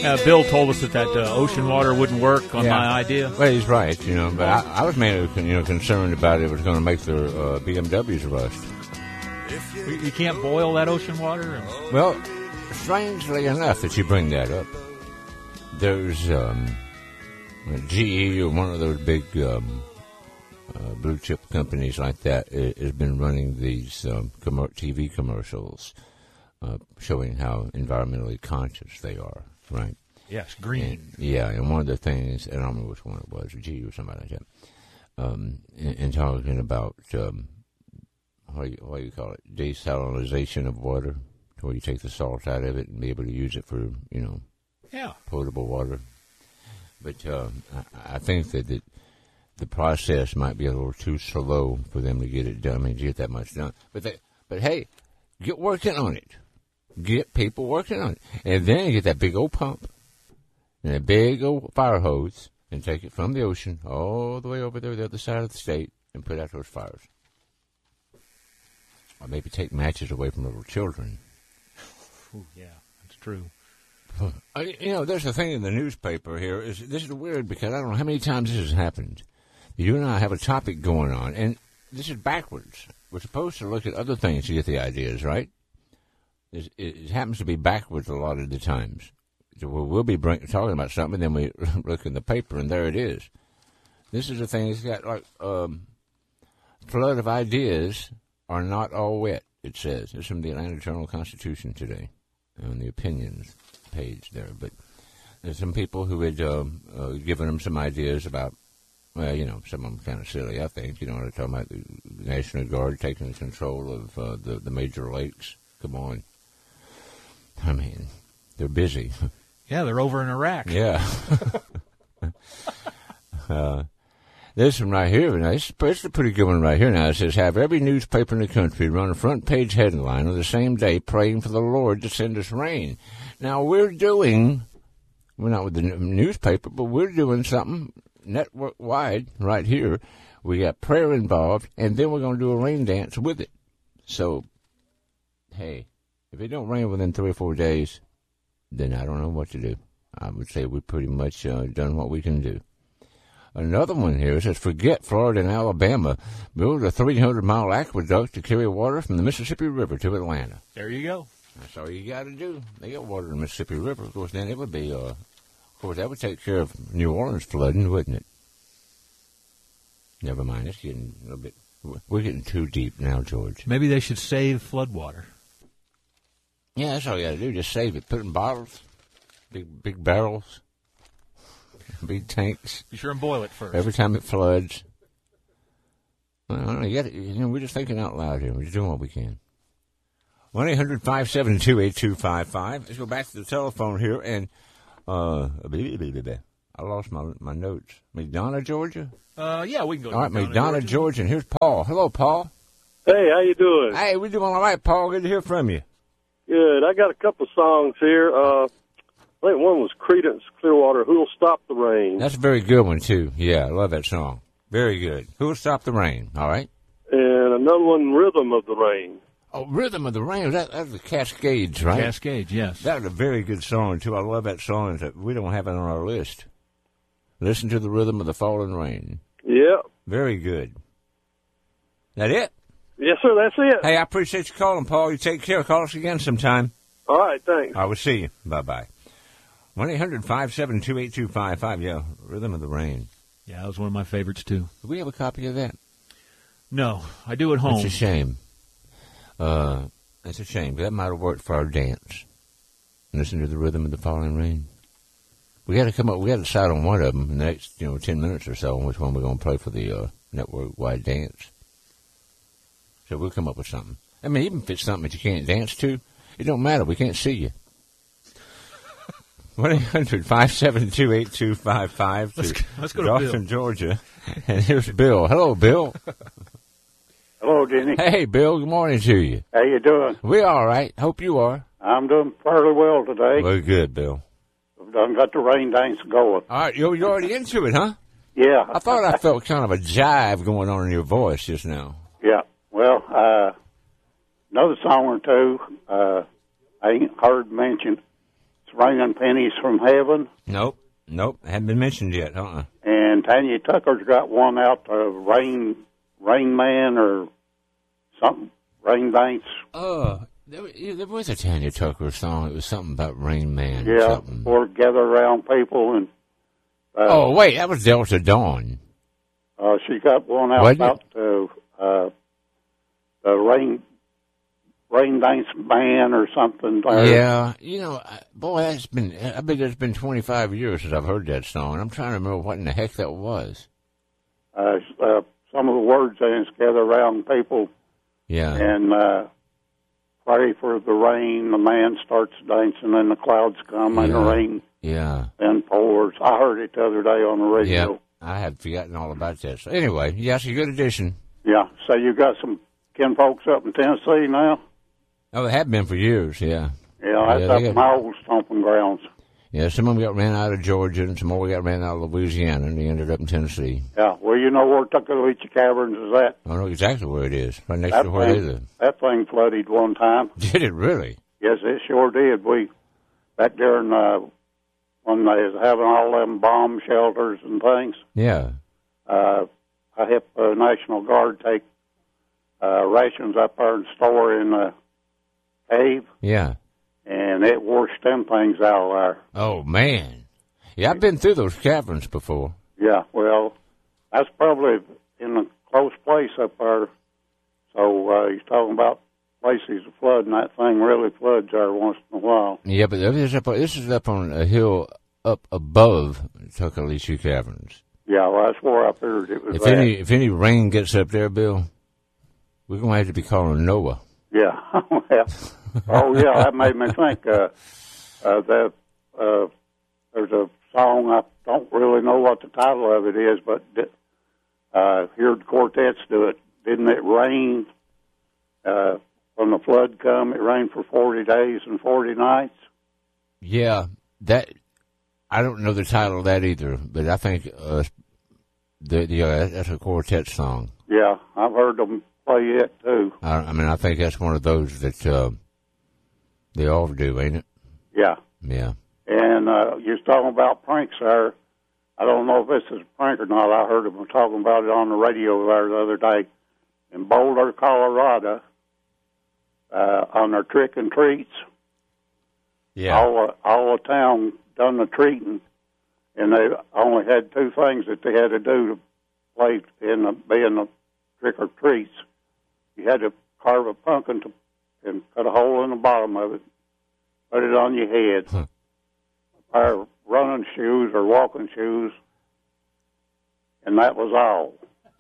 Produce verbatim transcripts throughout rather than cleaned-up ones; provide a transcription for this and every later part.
Uh, Bill told us that that uh, ocean water wouldn't work on Yeah. my idea. Well, he's right, you know, but I, I was mainly you know concerned about it was going to make their uh, B M Ws rust. You, you can't boil that ocean water? And... Well, strangely enough that you bring that up, there's um, G E or one of those big um, uh, blue chip companies like that i- has been running these um, commer- T V commercials uh, showing how environmentally conscious they are, right? Yes, green. And, yeah, and one of the things, and I don't remember which one it was, G E or somebody like that, um, in, in talking about um, how you, what do you call it, desalinization of water, where you take the salt out of it and be able to use it for, you know, Yeah. potable water. But uh, I, I think that it, the process might be a little too slow for them to get it done. I mean, to get that much done. But they, but hey, get working on it. Get people working on it. And then you get that big old pump and a big old fire hose and take it from the ocean all the way over there, the other side of the state, and put out those fires. Or maybe take matches away from little children. Ooh, yeah, that's true. Uh, you know, there's a thing in the newspaper here. Is this is weird because I don't know how many times this has happened. You and I have a topic going on, and this is backwards. We're supposed to look at other things to get the ideas, right? It, it happens to be backwards a lot of the times. So we'll, we'll be bring, talking about something, and then we look in the paper, and there it is. This is the thing. It's got like um, flood of ideas are not all wet. It says it's from the Atlanta Journal-Constitution today, on the opinions page there. But there's some people who had um, uh, given them some ideas about, well, you know, some of them kind of silly, I think. You know, they're talking about the National Guard taking control of uh, the, the major lakes. Come on. I mean, they're busy. Yeah, they're over in Iraq. Yeah. uh, this one right here, now, it's, it's a pretty good one right here now. It says, have every newspaper in the country run a front-page headline on the same day praying for the Lord to send us rain. Now, we're doing, we're not with the newspaper, but we're doing something network-wide right here. We got prayer involved, and then we're going to do a rain dance with it. So, hey, if it don't rain within three or four days, then I don't know what to do. I would say we've pretty much uh, done what we can do. Another one here says, forget Florida and Alabama. Build a three hundred mile aqueduct to carry water from the Mississippi River to Atlanta. There you go. That's all you got to do. They got water in the Mississippi River. Of course, then it would be, uh, of course, that would take care of New Orleans flooding, wouldn't it? Never mind. It's getting a little bit, we're getting too deep now, George. Maybe they should save flood water. Yeah, that's all you got to do. Just save it. Put it in bottles, big big barrels, big tanks. Be sure and boil it first. Every time it floods. Well, I don't know, you, gotta, you know, we're just thinking out loud here. We're just doing what we can. one eight hundred five seven two eight two five five. Let's go back to the telephone here. And uh, I lost my my notes. McDonough, Georgia? Uh, yeah, we can go to All right, McDonough, McDonough, Georgia. Georgia. And here's Paul. Hello, Paul. Hey, how you doing? Hey, we're doing all right, Paul. Good to hear from you. Good. I got a couple of songs here. Uh, I think one was Creedence Clearwater, Who'll Stop the Rain? That's a very good one, too. Yeah, I love that song. Very good. Who'll Stop the Rain? All right. And another one, Rhythm of the Rain. Oh, Rhythm of the Rain. That, that's the Cascades, right? Cascades, yes. That was a very good song, too. I love that song. That we don't have it on our list. Listen to the Rhythm of the Falling Rain. Yeah. Very good. That it? Yes, sir, that's it. Hey, I appreciate you calling, Paul. You take care. Call us again sometime. All right, thanks. I will see you. Bye-bye. one eight hundred five seven two eight two five five. Yeah, Rhythm of the Rain. Yeah, that was one of my favorites, too. Do we have a copy of that? No, I do at home. It's a shame. Uh, it's a shame. That might have worked for our dance. Listen to the Rhythm of the Falling Rain. We got to come up. We got to decide on one of them in the next, you know, ten minutes or so on which one we're going to play for the uh, network-wide dance. So we'll come up with something. I mean, even if it's something that you can't dance to, it don't matter. We can't see you. one eight hundred five seven two eight two five five to Let's, let's go to Dawson, Bill. Georgia. And here's Bill. Hello, Bill. Hello, Denny. Hey, Bill. Good morning to you. How you doing? We're all right. Hope you are. I'm doing fairly well today. Very good, Bill. I've done got the rain dance going. All right. You're, you're already into it, huh? Yeah. I thought I felt kind of a jive going on in your voice just now. Yeah. Well, uh, another song or two uh, I ain't heard mentioned It's Raining Pennies from Heaven. Nope. Nope. Hadn't been mentioned yet, uh-uh. And Tanya Tucker's got one out, uh, Rain, Rain Man or something, Rain Dance. Oh, there, was- yeah, there was a Tanya Tucker song. It was something about Rain Man. or Yeah, something. or Gather Around People. And uh, Oh, wait, that was Delta Dawn. uh, she got one out Wasn't it? about uh, uh, the Rain, Rain Dance Man or something. There. Yeah, you know, I- boy, that's been, I bet it's been twenty-five years since I've heard that song, and I'm trying to remember what in the heck that was. Uh, uh, some of the words in it's Gather Around People Yeah. and uh, pray for the rain. The man starts dancing and the clouds come and the Yeah. rain Yeah. then pours. I heard it the other day on the radio. Yeah. I had forgotten all about that. So anyway, yes, a good addition. Yeah. So you got some kin folks up in Tennessee now? Oh, they have been for years, yeah. Yeah, that's Yeah, up they in got- my old stomping grounds. Yeah, some of them got ran out of Georgia, and some more got ran out of Louisiana, and they ended up in Tennessee. Yeah. Well, you know where Tuckaloosa Caverns is at? I know exactly where it is, right next That to where they thing, live. that thing flooded one time. Did it really? Yes, it sure did. We, back during, uh, when they was having all them bomb shelters and things, Yeah. uh, I helped the National Guard take uh, rations up there and store in the cave, Yeah. and it washed them things out of there. Oh, man. Yeah, I've been through those caverns before. Yeah, well, that's probably in a close place up there. So uh, he's talking about places of flood, and that thing really floods there once in a while. Yeah, but this is up, this is up on a hill up above Tuckaloosa Caverns. Yeah, well, that's where I figured it was If at. any if any rain gets up there, Bill, we're going to have to be calling Noah. Yeah. Well, oh, yeah, that made me think uh, uh, that uh, there's a song, I don't really know what the title of it is, but uh, heard the quartets do it. Didn't it rain uh, when the flood come? It rained for forty days and forty nights. Yeah, that I don't know the title of that either, but I think uh, the, the uh, that's a quartet song. Yeah, I've heard them play it too. I, I mean, I think that's one of those that uh, they all do, ain't it? Yeah. Yeah. And uh, you're talking about pranks there. I don't know if this is a prank or not. I heard them talking about it on the radio there the other day. In Boulder, Colorado, uh, on their trick and treats, Yeah. all, the, all the town done the treating, and they only had two things that they had to do to play in the, be in the trick or treats. You had to carve a pumpkin to, and cut a hole in the bottom of it, put it on your head. Huh. A pair of running shoes or walking shoes, and that was all.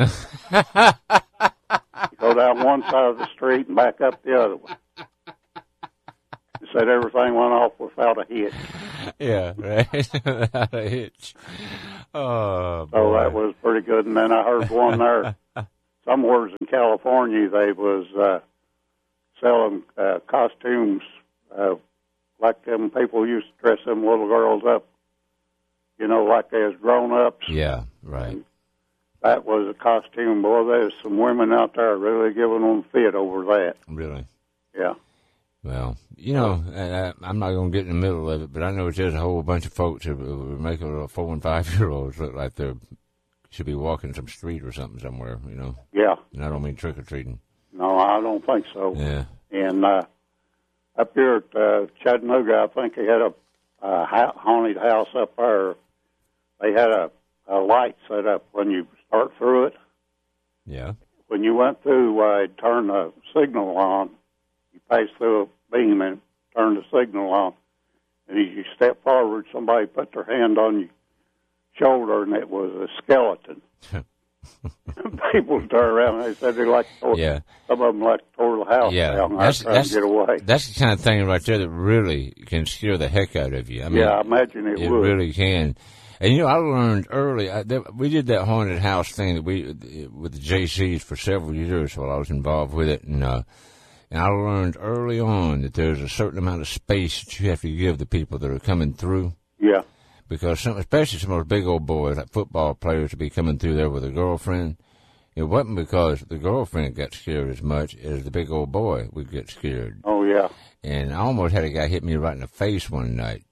You go down one side of the street and back up the other one. He said everything went off without a hitch. Yeah, right. Without a hitch. Oh, So boy. that was pretty good. And then I heard one there, somewhere in California, they was uh, selling uh, costumes uh, like them people used to dress them little girls up, you know, like they was grown-ups. Yeah, right. That was a costume. Boy, there's some women out there really giving them fit over that. Really. Yeah. Well, you know, and I, I'm not going to get in the middle of it, but I know there's a whole bunch of folks that are making little four and five year olds look like they should be walking some street or something somewhere, you know. Yeah. And I don't mean trick or treating. No, I don't think so. Yeah. And uh, up here at uh, Chattanooga, I think they had a uh, ha- haunted house up there. They had a, a light set up when you start through it. Yeah. When you went through, uh, it turned the signal on. You passed through a beam and turned the signal on. And as you step forward, somebody put their hand on your shoulder, and it was a skeleton. People started around, and they said they like tore, Yeah. some of them like tore the house Yeah. down there That's, trying that's, to get away. that's the kind of thing right there that really can scare the heck out of you. I mean, Yeah, I imagine it it would. really can. And you know, I learned early. I, that, we did that haunted house thing that we with the J Cs for several years while I was involved with it, and uh, and I learned early on that there's a certain amount of space that you have to give the people that are coming through, Yeah, because some, especially some of those big old boys, like football players, to be coming through there with a girlfriend. It wasn't because the girlfriend got scared as much as the big old boy would get scared. oh yeah. And I almost had a guy hit me right in the face one night.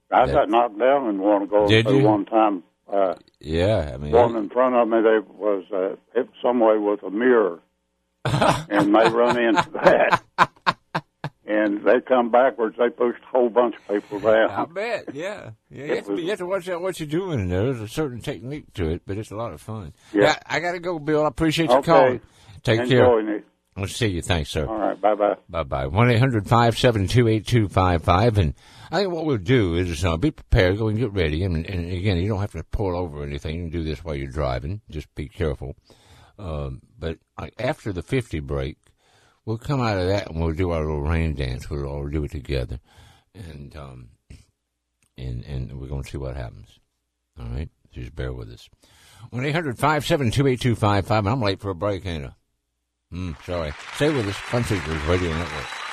I that, got knocked down in one going Did through you? one time. Uh, yeah, I mean, one in front of me, there was uh, hit some way with a mirror, and they run into that. And they come backwards. They pushed a whole bunch of people down. I bet, yeah. yeah you, have to be, you have to watch out what you're doing in there. There's a certain technique to it, but it's a lot of fun. Yeah. yeah I got to go, Bill. I appreciate you Okay. calling. Take Enjoying care. it. We'll see you. Thanks, sir. All right. Bye-bye. Bye-bye. one eight hundred five seven two eight two five five. And I think what we'll do is uh, be prepared, go and get ready. And, and, again, you don't have to pull over or anything. You can do this while you're driving. Just be careful. Um, but uh, after the fifty break, we'll come out of that and we'll do our little rain dance. We'll all do it together. And um, and, and we're going to see what happens. All right? Just bear with us. one eight hundred five seven two eight two five five. I'm late for a break, ain't I? Mm, sorry. Stay with us. Fun Seekers Radio Network.